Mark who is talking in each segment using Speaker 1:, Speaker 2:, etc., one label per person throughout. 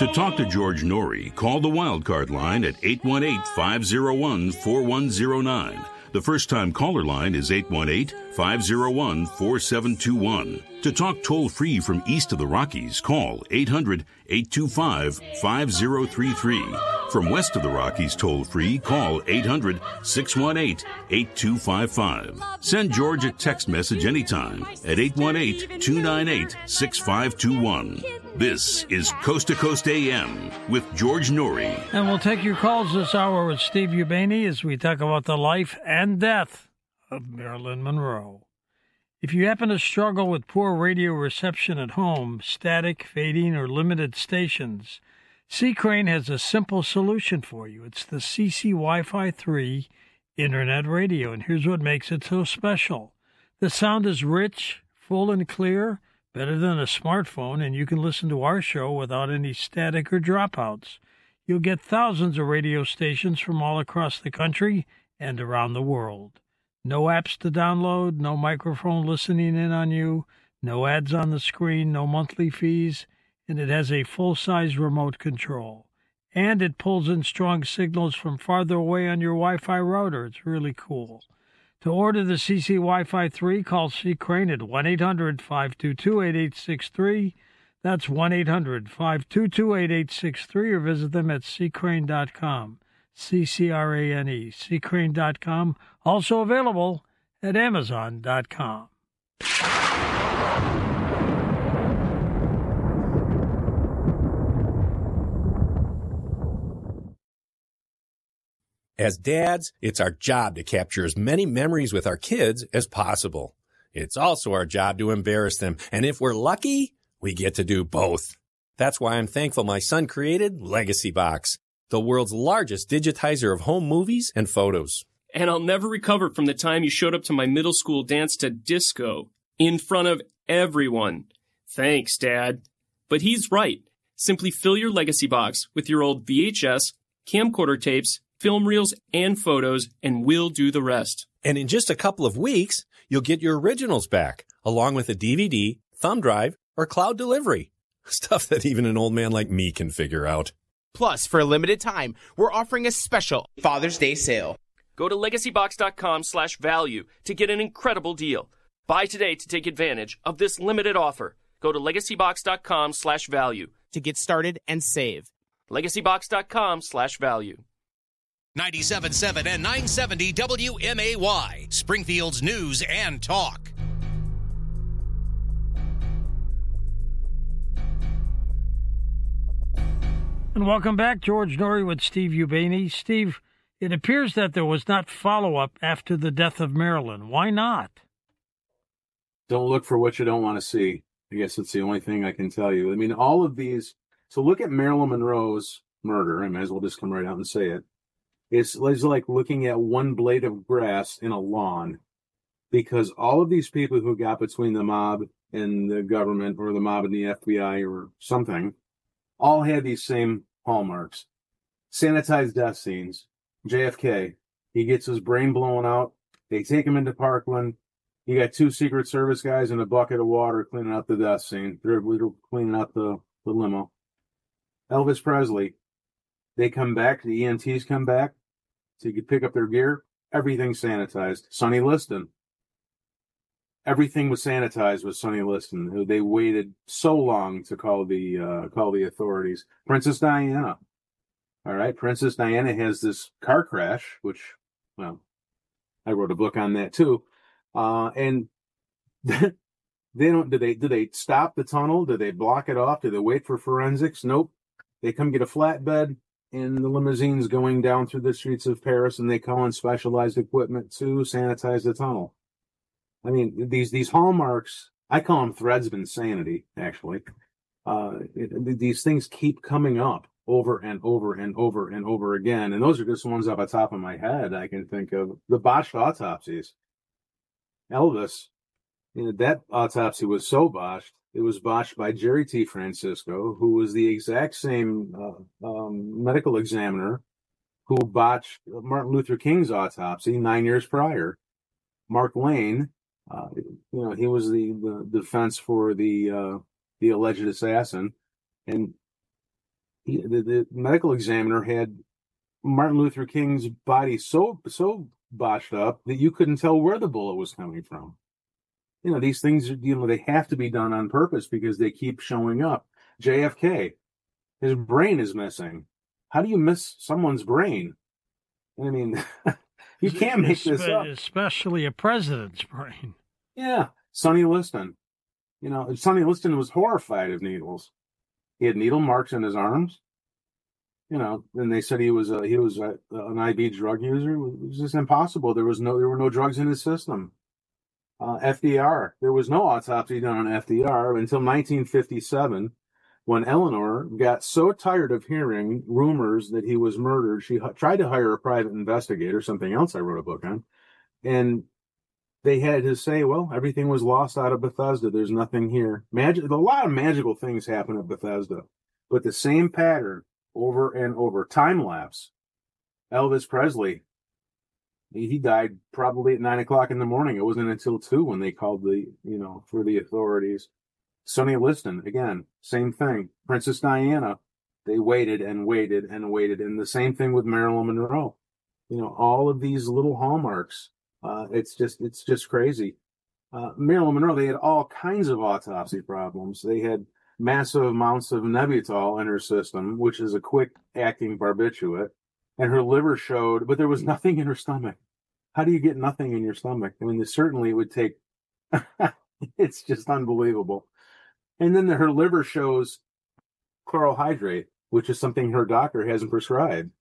Speaker 1: To talk to George Norrie, call the Wildcard line at 818-501-4109. The first-time caller line is 818-501-4721. To talk toll-free from east of the Rockies, call 800-825-5033. From west of the Rockies toll-free, call 800-618-8255. Send George a text message anytime at 818-298-6521. This is Coast to Coast AM with George Norrie.
Speaker 2: And we'll take your calls this hour with Steve Ubaney as we talk about the life and death of Marilyn Monroe. If you happen to struggle with poor radio reception at home, static, fading, or limited stations, C-Crane has a simple solution for you. It's the CC Wi-Fi 3 Internet Radio, and here's what makes it so special. The sound is rich, full, and clear, better than a smartphone, and you can listen to our show without any static or dropouts. You'll get thousands of radio stations from all across the country and around the world. No apps to download, no microphone listening in on you, no ads on the screen, no monthly fees, and it has a full-size remote control. And it pulls in strong signals from farther away on your Wi-Fi router. It's really cool. To order the CC Wi-Fi 3, call C-Crane at 1-800-522-8863. That's 1-800-522-8863, or visit them at ccrane.com. C-C-R-A-N-E, ccrane.com. Also available at amazon.com.
Speaker 3: As dads, it's our job to capture as many memories with our kids as possible. It's also our job to embarrass them, and if we're lucky, we get to do both. That's why I'm thankful my son created Legacy Box, the world's largest digitizer of home movies and photos.
Speaker 4: And I'll never recover from the time you showed up to my middle school dance to disco in front of everyone. Thanks, Dad. But he's right. Simply fill your Legacy Box with your old VHS, camcorder tapes, film reels, and photos, and we'll do the rest.
Speaker 3: And in just a couple of weeks, you'll get your originals back, along with a DVD, thumb drive, or cloud delivery. Stuff that even an old man like me can figure out.
Speaker 5: Plus, for a limited time, we're offering a special Father's Day sale.
Speaker 4: Go to legacybox.com/value to get an incredible deal. Buy today to take advantage of this limited offer. Go to legacybox.com/value
Speaker 5: to get started and save.
Speaker 4: legacybox.com/value.
Speaker 6: 97.7 and 970 WMAY, Springfield's news and talk.
Speaker 2: And welcome back, George Norrie with Steve Ubaney. Steve, it appears that there was not follow-up after the death of Marilyn. Why not?
Speaker 7: Don't look for what you don't want to see. I guess it's the only thing I can tell you. I mean, all of these. So look at Marilyn Monroe's murder. I might as well just come right out and say it. It's like looking at one blade of grass in a lawn, because all of these people who got between the mob and the government, or the mob and the FBI or something, all had these same hallmarks. Sanitized death scenes. JFK, he gets his brain blown out. They take him into Parkland. You got two Secret Service guys in a bucket of water cleaning out the death scene. They're cleaning out the limo. Elvis Presley, they come back, the EMTs come back, so you could pick up their gear. Everything sanitized. Sonny Liston. Everything was sanitized with Sonny Liston, who they waited so long to call the authorities. Princess Diana. All right, Princess Diana has this car crash, which, well, I wrote a book on that too. And they don't. Do they stop the tunnel? Do they block it off? Do they wait for forensics? Nope. They come get a flatbed in the limousines going down through the streets of Paris, and they call in specialized equipment to sanitize the tunnel. I mean, these hallmarks, I call them threads of insanity, actually. These things keep coming up over and over and over and over again. And those are just the ones off the top of my head I can think of. The botched autopsies. Elvis, that autopsy was so botched, it was botched by Jerry T. Francisco, who was the exact same medical examiner who botched Martin Luther King's autopsy 9 years prior. Mark Lane, he was the defense for the alleged assassin, and The medical examiner had Martin Luther King's body so botched up that you couldn't tell where the bullet was coming from. These things, they have to be done on purpose because they keep showing up. JFK, his brain is missing. How do you miss someone's brain? I mean, you can't make this up.
Speaker 2: Especially a president's brain.
Speaker 7: Yeah. Sonny Liston. Sonny Liston was horrified of needles. He had needle marks in his arms. And they said he was an IV drug user. It was just impossible. There were no drugs in his system. FDR. There was no autopsy done on FDR until 1957, when Eleanor got so tired of hearing rumors that he was murdered, she tried to hire a private investigator, something else I wrote a book on, and they had to say, well, everything was lost out of Bethesda. There's nothing here. A lot of magical things happen at Bethesda, but the same pattern over and over. Time lapse. Elvis Presley. He died probably at 9:00 in the morning. It wasn't until 2 when they called for the authorities. Sonny Liston, again, same thing. Princess Diana, they waited and waited and waited. And the same thing with Marilyn Monroe. All of these little hallmarks. It's just crazy. Marilyn Monroe, they had all kinds of autopsy problems. They had massive amounts of Nembutal in her system, which is a quick-acting barbiturate, and her liver showed, but there was nothing in her stomach. How do you get nothing in your stomach? I mean, certainly would take, it's just unbelievable. And then her liver shows chloral hydrate, which is something her doctor hasn't prescribed.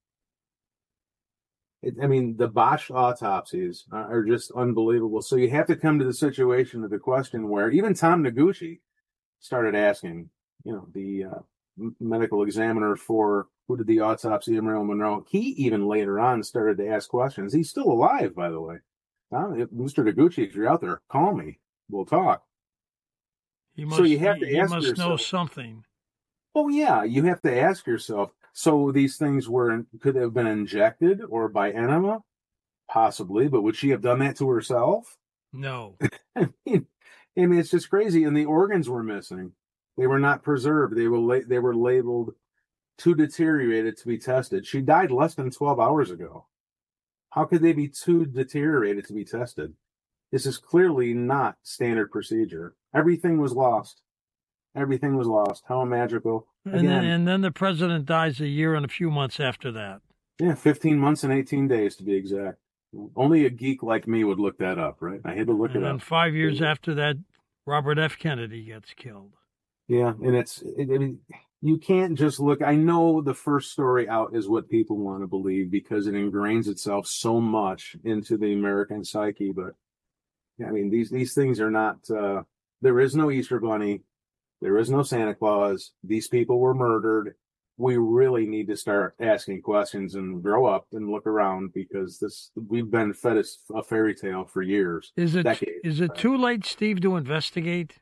Speaker 7: The botched autopsies are just unbelievable. So you have to come to the situation of the question where even Tom Noguchi started asking, the medical examiner for who did the autopsy of Marilyn Monroe. He even later on started to ask questions. He's still alive, by the way. Mr. Noguchi, if you're out there, call me. We'll talk.
Speaker 2: He must know something.
Speaker 7: Oh, yeah. You have to ask yourself, so these things could have been injected or by enema? Possibly, but would she have done that to herself?
Speaker 2: No.
Speaker 7: I mean, it's just crazy. And the organs were missing. They were not preserved. They were labeled too deteriorated to be tested. She died less than 12 hours ago. How could they be too deteriorated to be tested? This is clearly not standard procedure. Everything was lost. Everything was lost. How magical.
Speaker 2: And then the president dies a year and a few months after that.
Speaker 7: Yeah, 15 months and 18 days to be exact. Only a geek like me would look that up, right? I had to look it up.
Speaker 2: And 5 years after that, Robert F. Kennedy gets killed.
Speaker 7: Yeah, and you can't just look. I know the first story out is what people want to believe because it ingrains itself so much into the American psyche. But these things are not. There is no Easter Bunny. There is no Santa Claus. These people were murdered. We really need to start asking questions and grow up and look around because we've been fed a fairy tale for years.
Speaker 2: Is it
Speaker 7: decades.
Speaker 2: Too late, Steve, to investigate?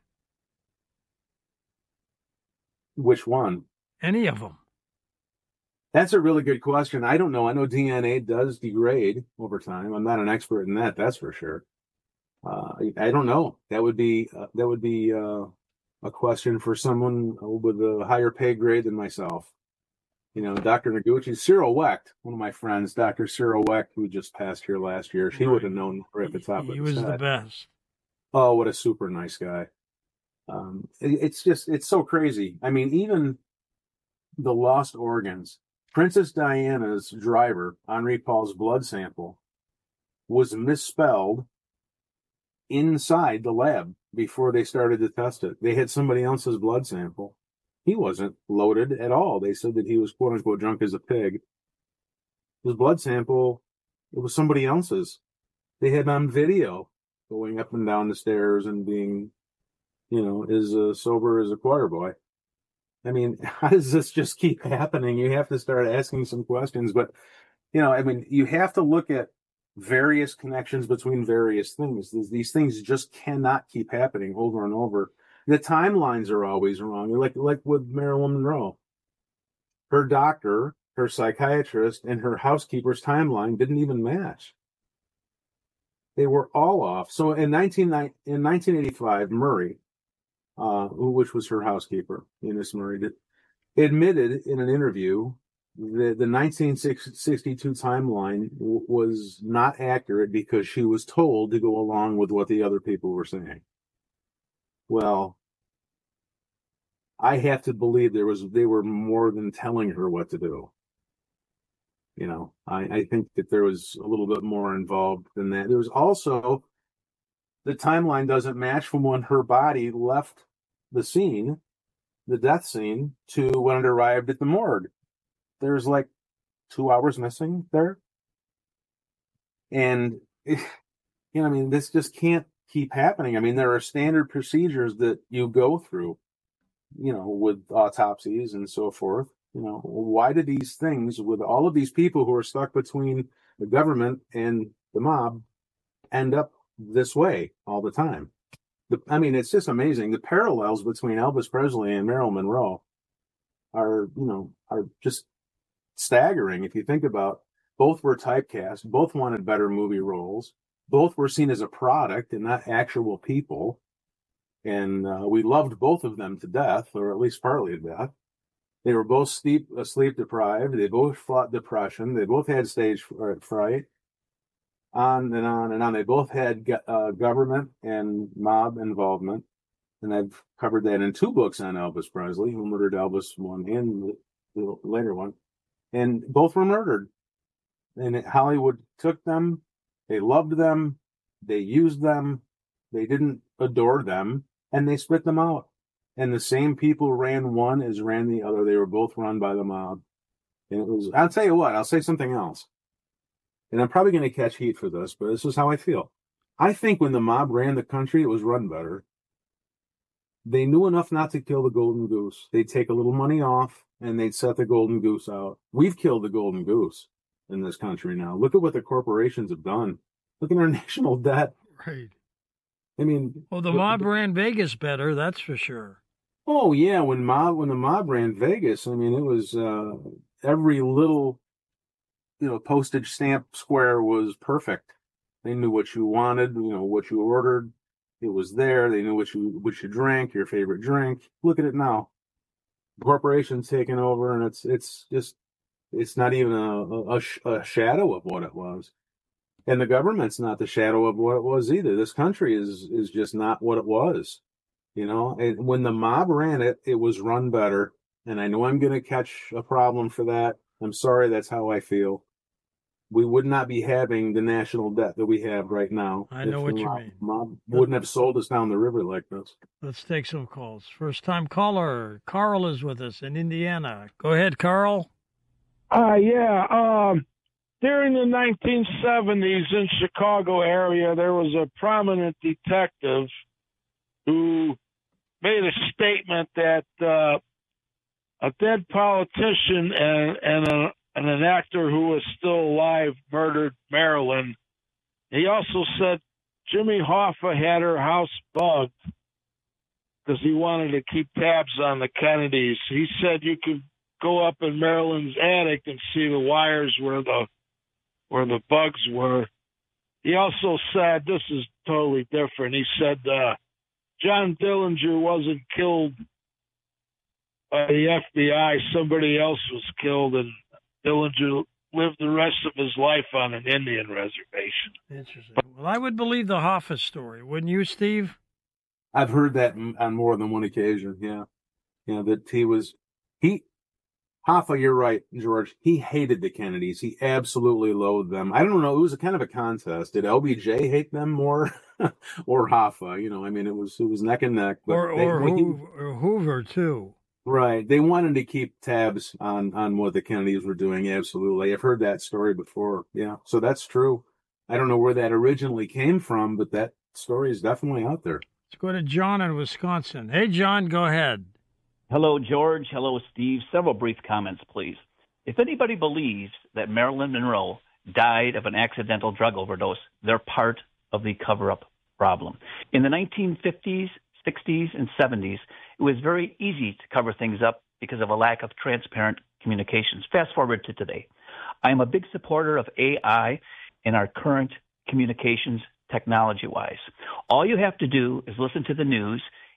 Speaker 7: Which one?
Speaker 2: Any of them.
Speaker 7: That's a really good question. I don't know. I know DNA does degrade over time. I'm not an expert in that. That's for sure. I don't know. That would be a question for someone with a higher pay grade than myself. Dr. Noguchi, Cyril Wecht, one of my friends, Dr. Cyril Wecht, who just passed here last year. He would have known right at the top of his head.
Speaker 2: He was the best.
Speaker 7: Oh, what a super nice guy. It's so crazy. Even the lost organs. Princess Diana's driver, Henri Paul's blood sample, was misspelled inside the lab before they started to test it. They had somebody else's blood sample. He wasn't loaded at all. They said that he was quote unquote drunk as a pig. His blood sample, it was somebody else's. They had on video going up and down the stairs and being, as sober as a choir boy. How does this just keep happening? You have to start asking some questions, but, you have to look at various connections between various things. These things just cannot keep happening over and over. The timelines are always wrong. Like with Marilyn Monroe. Her doctor, her psychiatrist, and her housekeeper's timeline didn't even match. They were all off. So in 1985, Murray, which was her housekeeper, Eunice Murray, admitted in an interview that the 1962 timeline was not accurate because she was told to go along with what the other people were saying. Well, I have to believe they were more than telling her what to do. You know, I think that there was a little bit more involved than that. There was also, the timeline doesn't match from when her body left the scene, the death scene, to when it arrived at the morgue. There's like 2 hours missing there. And, I mean, this just can't keep happening. I mean, there are standard procedures that you go through, with autopsies and so forth. Why do these things, with all of these people who are stuck between the government and the mob, end up this way all the time? It's just amazing. The parallels between Elvis Presley and Marilyn Monroe are just staggering. If you think about, both were typecast, both wanted better movie roles, both were seen as a product and not actual people. And we loved both of them to death, or at least partly to death. They were both sleep deprived. They both fought depression. They both had stage fright. On and on and on. They both had government and mob involvement. And I've covered that in 2 books on Elvis Presley, Who Murdered Elvis, one and the later one. And both were murdered. And Hollywood took them. They loved them. They used them. They didn't adore them. And they spit them out. And the same people ran one as ran the other. They were both run by the mob. And it was, I'll tell you what, I'll say something else. And I'm probably going to catch heat for this, but this is how I feel. I think when the mob ran the country, it was run better. They knew enough not to kill the golden goose. They'd take a little money off and they'd set the golden goose out. We've killed the golden goose in this country now. Look at what the corporations have done. Look at our national debt.
Speaker 2: Right.
Speaker 7: I mean,
Speaker 2: well, the mob ran Vegas better, that's for sure.
Speaker 7: Oh yeah, when the mob ran Vegas, I mean, it was every little postage stamp square was perfect. They knew what you wanted, what you ordered. It was there. They knew what you drank, your favorite drink. Look at it now. Corporations taking over, and it's not even a shadow of what it was. And the government's not the shadow of what it was either. This country is just not what it was. And when the mob ran it, it was run better. And I know I'm going to catch a problem for that. I'm sorry, that's how I feel. We would not be having the national debt that we have right now.
Speaker 2: I know what you mean.
Speaker 7: Mob wouldn't have sold us down the river like this.
Speaker 2: Let's take some calls. First time caller, Carl is with us in Indiana. Go ahead, Carl.
Speaker 8: During the 1970s in Chicago area, there was a prominent detective who made a statement that a dead politician and an actor who was still alive murdered Marilyn. He also said Jimmy Hoffa had her house bugged because he wanted to keep tabs on the Kennedys. He said you could go up in Marilyn's attic and see the wires where the bugs were. He also said, this is totally different, he said John Dillinger wasn't killed by the FBI. Somebody else was killed, and Dillinger lived the rest of his life on an Indian reservation.
Speaker 2: Interesting. Well, I would believe the Hoffa story, wouldn't you, Steve?
Speaker 7: I've heard that on more than one occasion, yeah. That Hoffa, you're right, George. He hated the Kennedys. He absolutely loathed them. I don't know. It was a kind of a contest. Did LBJ hate them more or Hoffa? It was neck and neck. But
Speaker 2: or Hoover, too.
Speaker 7: Right. They wanted to keep tabs on what the Kennedys were doing. Absolutely. I've heard that story before. Yeah. So that's true. I don't know where that originally came from, but that story is definitely out there.
Speaker 2: Let's go to John in Wisconsin. Hey, John, go ahead.
Speaker 9: Hello, George. Hello, Steve. Several brief comments, please. If anybody believes that Marilyn Monroe died of an accidental drug overdose, they're part of the cover-up problem. In the 1950s, 60s, and 70s, it was very easy to cover things up because of a lack of transparent communications. Fast forward to today. I am a big supporter of AI in our current communications technology-wise. All you have to do is listen to the news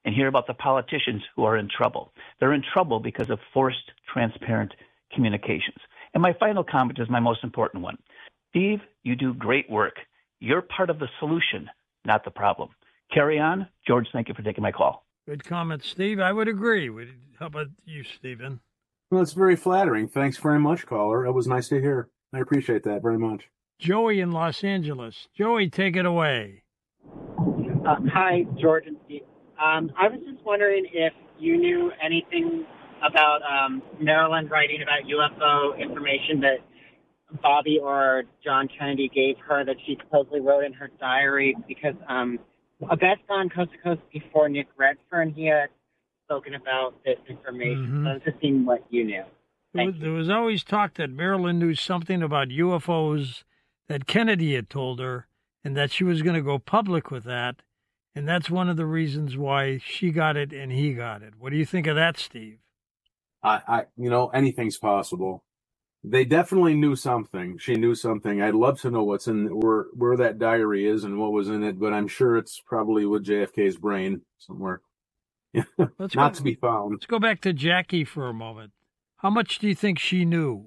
Speaker 9: and hear about the politicians who are in trouble. They're in trouble because of forced, transparent communications. And my final comment is my most important one. Steve, you do great work. You're part of the solution, not the problem. Carry on. George, thank you for taking my call.
Speaker 2: Good comment, Steve. I would agree. How about you, Stephen?
Speaker 7: Well, that's very flattering. Thanks very much, caller. It was nice to hear. I appreciate that very much.
Speaker 2: Joey in Los Angeles. Joey, take it away.
Speaker 10: Hi, George and Steve. I was just wondering if you knew anything about Marilyn writing about UFO information that Bobby or John Kennedy gave her that she supposedly wrote in her diary, because Abed's gone coast to coast before Nick Redfern. He had spoken about this information.
Speaker 2: Mm-hmm.
Speaker 10: So I was just seeing what you knew.
Speaker 2: There was always talk that Marilyn knew something about UFOs that Kennedy had told her, and that she was going to go public with that. And that's one of the reasons why she got it and he got it. What do you think of that, Steve?
Speaker 7: Anything's possible. They definitely knew something. She knew something. I'd love to know what's in where that diary is and what was in it, but I'm sure it's probably with JFK's brain somewhere. Not to be found.
Speaker 2: Let's go back to Jackie for a moment. How much do you think she knew?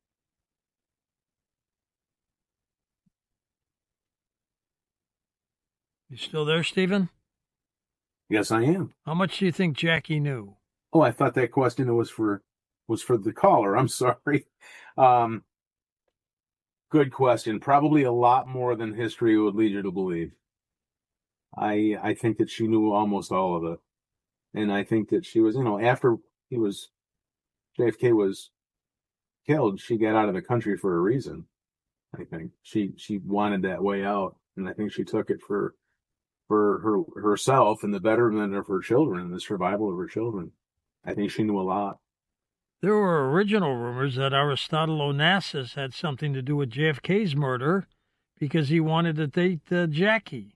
Speaker 2: You still there, Stephen?
Speaker 7: Yes, I am.
Speaker 2: How much do you think Jackie knew?
Speaker 7: Oh, I thought that question was for the caller. I'm sorry. Good question. Probably a lot more than history would lead you to believe. I think that she knew almost all of it. And I think that she was, after JFK was killed, she got out of the country for a reason. I think she wanted that way out. And I think she took it for herself and the betterment of her children, the survival of her children. I think she knew a lot.
Speaker 2: There were original rumors that Aristotle Onassis had something to do with JFK's murder because he wanted to date Jackie.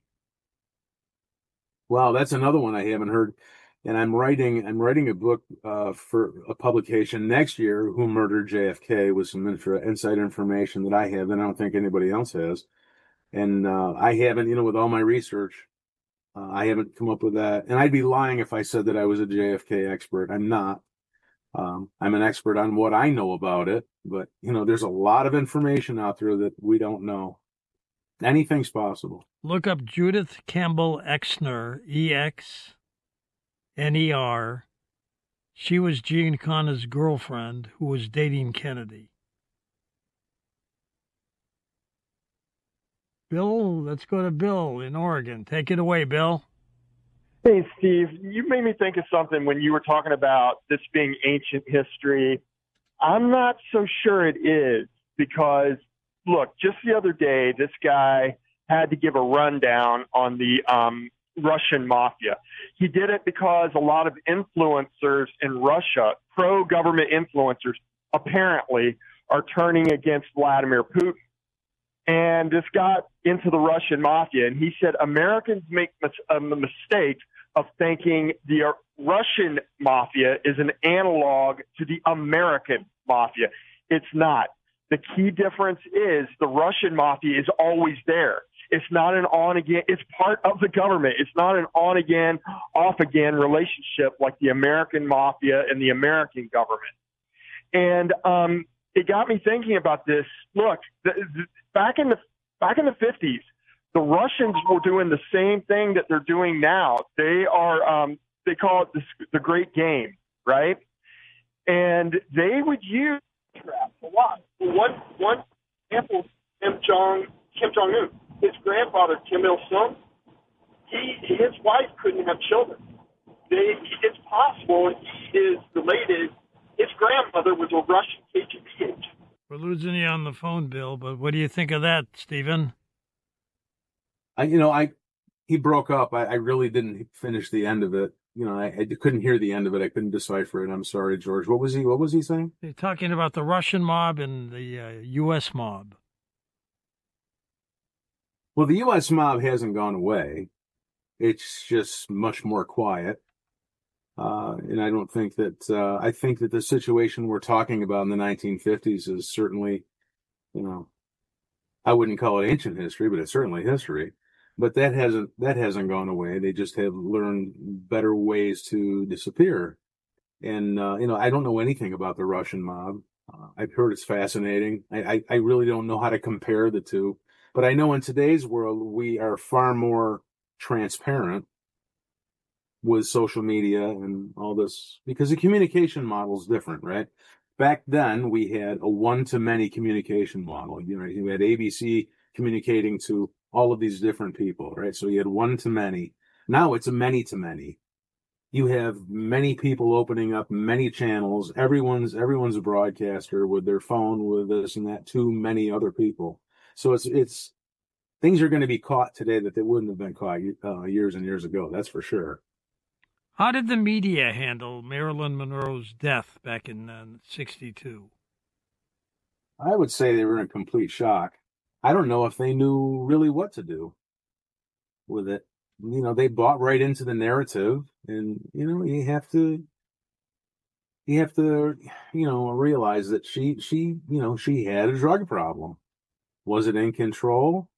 Speaker 7: Wow, that's another one I haven't heard. And I'm writing a book for a publication next year, Who Murdered JFK, with some inside information that I have that I don't think anybody else has. And I haven't, with all my research, I haven't come up with that. And I'd be lying if I said that I was a JFK expert. I'm not. I'm an expert on what I know about it. But, there's a lot of information out there that we don't know. Anything's possible.
Speaker 2: Look up Judith Campbell Exner, EXNER. She was Giancana's girlfriend who was dating Kennedy. Bill, let's go to Bill in Oregon. Take it away, Bill.
Speaker 11: Hey, Steve, you made me think of something when you were talking about this being ancient history. I'm not so sure it is because, look, just the other day, this guy had to give a rundown on the Russian mafia. He did it because a lot of influencers in Russia, pro-government influencers, apparently are turning against Vladimir Putin. And this got into the Russian mafia, and he said Americans make the mistake of thinking the Russian mafia is an analog to the American mafia. It's not. The key difference is the Russian mafia is always there. It's not an on-again. It's part of the government. It's not an on-again, off-again relationship like the American mafia and the American government. And it got me thinking about this. Look, back in the 50s, the Russians were doing the same thing that they're doing now. They are they call it the Great Game, right? And they would use traps a lot. One example, Kim Jong-un, his grandfather Kim Il-sung, his wife couldn't have children. It's possible he is related. His grandmother was a Russian KGB agent.
Speaker 2: We're losing you on the phone, Bill, but what do you think of that, Stephen?
Speaker 7: He broke up. I really didn't finish the end of it. I couldn't hear the end of it. I couldn't decipher it. I'm sorry, George. What was he saying?
Speaker 2: They're talking about the Russian mob and the U.S. mob.
Speaker 7: Well, the U.S. mob hasn't gone away. It's just much more quiet. And I don't think that, I think that the situation we're talking about in the 1950s is certainly, I wouldn't call it ancient history, but it's certainly history. But that hasn't gone away. They just have learned better ways to disappear. And I don't know anything about the Russian mob. I've heard it's fascinating. I really don't know how to compare the two. But I know in today's world, we are far more transparent with social media and all this, because the communication model is different, right? Back then, we had a one-to-many communication model. You had ABC communicating to all of these different people, right? So you had one-to-many. Now it's a many-to-many. You have many people opening up many channels. Everyone's a broadcaster with their phone, with this and that, to many other people. So it's things are going to be caught today that they wouldn't have been caught years and years ago. That's for sure.
Speaker 2: How did the media handle Marilyn Monroe's death back in '62?
Speaker 7: I would say they were in complete shock. I don't know if they knew really what to do with it. They bought right into the narrative, and you have to realize that she had a drug problem. Was it in control?